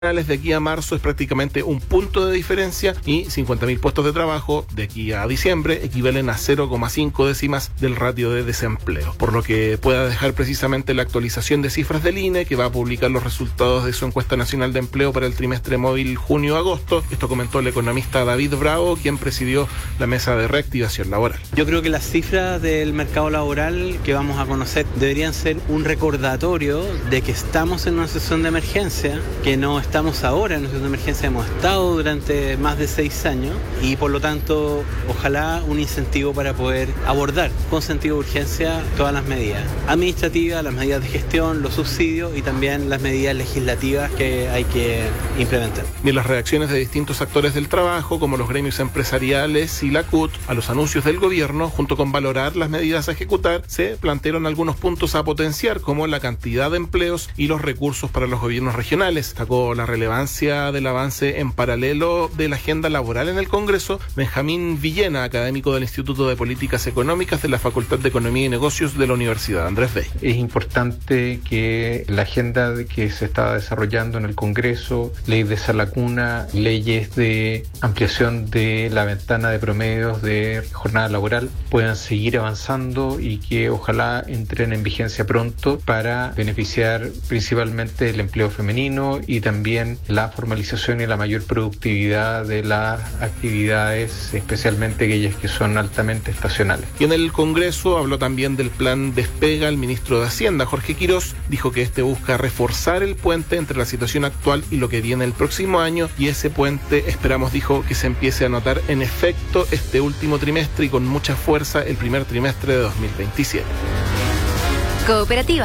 de aquí a marzo es prácticamente un punto de diferencia y 50.000 puestos de trabajo de aquí a diciembre equivalen a 0,5 décimas del ratio de desempleo, por lo que pueda dejar precisamente la actualización de cifras del INE, que va a publicar los resultados de su encuesta nacional de empleo para el trimestre móvil junio-agosto. Esto comentó el economista David Bravo, quien presidió la mesa de reactivación laboral. Yo creo que las cifras del mercado laboral que vamos a conocer deberían ser un recordatorio de que estamos en una situación de emergencia, que no estamos ahora en una situación de emergencia, hemos estado durante más de 6 años y por lo tanto ojalá un incentivo para poder abordar con sentido de urgencia todas las medidas administrativas, las medidas de gestión, los subsidios y también las medidas legislativas que hay que implementar. Bien, las reacciones de distintos actores del trabajo, como los gremios empresariales y la CUT, a los anuncios del gobierno, junto con valorar las medidas a ejecutar, se plantearon algunos puntos a potenciar, como la cantidad de empleos y los recursos para los gobiernos regionales. Destacó la relevancia del avance en paralelo de la agenda laboral en el Congreso Benjamín Villena, académico del Instituto de Políticas Económicas de la Facultad de Economía y Negocios de la Universidad Andrés Bello. Es importante que la agenda que se está desarrollando en el Congreso, ley de sala cuna, leyes de ampliación de la ventana de promedios de jornada laboral, puedan seguir avanzando y que ojalá entren en vigencia pronto para beneficiar principalmente el empleo femenino y también la formalización y la mayor productividad de las actividades, especialmente aquellas que son altamente estacionales. Y en el Congreso habló también del plan Despega el ministro de Hacienda, Jorge Quirós. Dijo que este busca reforzar el puente entre la situación actual y lo que viene el próximo año, y ese puente esperamos, dijo, que se empiece a notar en efecto este último trimestre y con mucha fuerza el primer trimestre de 2027. Cooperativa.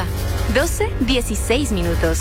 12:16 minutos.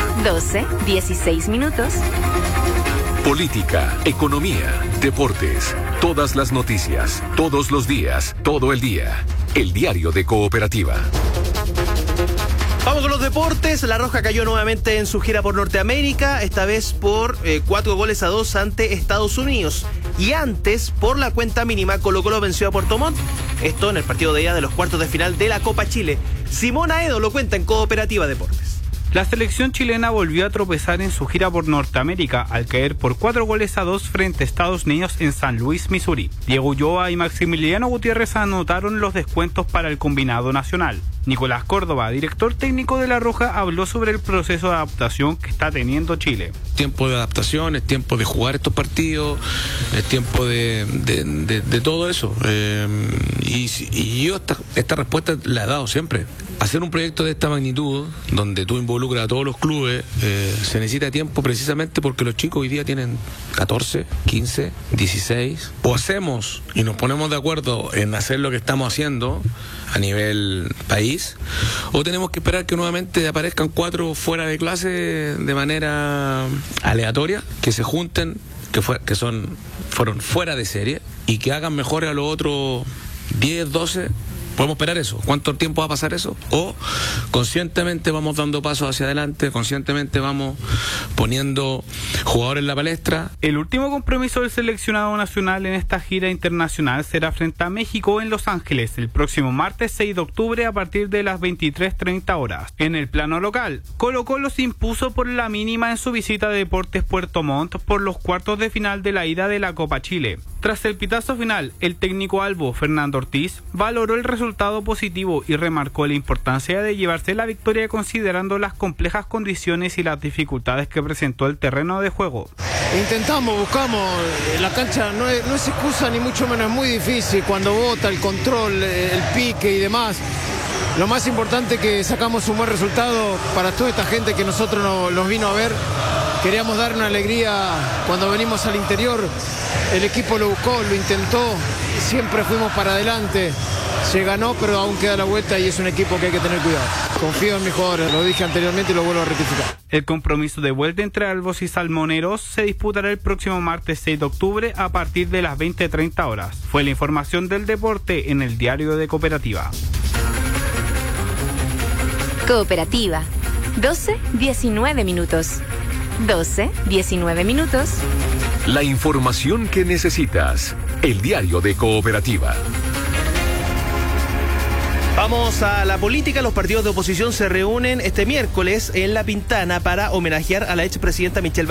12:16 minutos. Política, economía, deportes, todas las noticias, todos los días, todo el día. El diario de Cooperativa. Vamos con los deportes. La Roja cayó nuevamente en su gira por Norteamérica, esta vez por 4-2 ante Estados Unidos. Y antes, por la cuenta mínima, Colo-Colo venció a Puerto Montt. Esto en el partido de ida de los cuartos de final de la Copa Chile. Simón Aedo lo cuenta en Cooperativa Deportes. La selección chilena volvió a tropezar en su gira por Norteamérica al caer por 4-2 frente a Estados Unidos en San Luis, Missouri. Diego Ulloa y Maximiliano Gutiérrez anotaron los descuentos para el combinado nacional. Nicolás Córdoba, director técnico de La Roja, habló sobre el proceso de adaptación que está teniendo Chile. Tiempo de adaptación, es tiempo de jugar estos partidos, es tiempo de todo eso. Y yo esta respuesta la he dado siempre. Hacer un proyecto de esta magnitud, donde tú involucras a todos los clubes, se necesita tiempo precisamente porque los chicos hoy día tienen 14, 15, 16. O hacemos y nos ponemos de acuerdo en hacer lo que estamos haciendo a nivel país, o tenemos que esperar que nuevamente aparezcan 4 fuera de clase de manera aleatoria, que se junten, que fueron fuera de serie y que hagan mejor a los otros 10, 12. ¿Podemos esperar eso? ¿Cuánto tiempo va a pasar eso? ¿O conscientemente vamos dando pasos hacia adelante, conscientemente vamos poniendo jugadores en la palestra? El último compromiso del seleccionado nacional en esta gira internacional será frente a México en Los Ángeles el próximo martes 6 de octubre a partir de las 23:30 horas. En el plano local, Colo-Colo se impuso por la mínima en su visita a Deportes Puerto Montt por los cuartos de final de la ida de la Copa Chile. Tras el pitazo final, el técnico albo Fernando Ortiz valoró el resultado positivo y remarcó la importancia de llevarse la victoria considerando las complejas condiciones y las dificultades que presentó el terreno de juego. Intentamos, buscamos, la cancha no es excusa ni mucho menos, es muy difícil cuando bota el control, el pique y demás. Lo más importante es que sacamos un buen resultado para toda esta gente que nosotros nos vino a ver. Queríamos dar una alegría cuando venimos al interior. El equipo lo buscó, lo intentó, siempre fuimos para adelante. Se ganó, pero aún queda la vuelta y es un equipo que hay que tener cuidado. Confío en mis jugadores, lo dije anteriormente y lo vuelvo a rectificar. El compromiso de vuelta entre albos y salmoneros se disputará el próximo martes 6 de octubre a partir de las 20:30 horas. Fue la información del deporte en el diario de Cooperativa. Cooperativa. 12:19 minutos. 12:19 minutos. La información que necesitas. El diario de Cooperativa. Vamos a la política. Los partidos de oposición se reúnen este miércoles en La Pintana para homenajear a la expresidenta Michelle